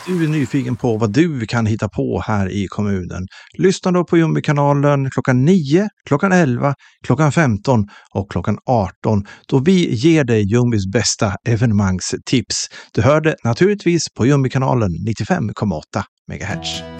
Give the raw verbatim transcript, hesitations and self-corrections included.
Du är nyfiken på vad du kan hitta på här i kommunen. Lyssna då på Ljungbykanalen klockan nio, klockan elva, klockan femton och klockan arton då vi ger dig Ljungbys bästa evenemangstips. Du hör det naturligtvis på Ljungbykanalen nittiofem komma åtta megahertz.